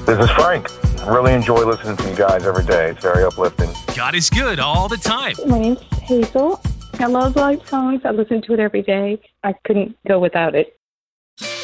This is Frank. I really enjoy listening to you guys every day. It's very uplifting. God is good all the time. My name's Hazel. I love live songs. I listen to it every day. I couldn't go without it.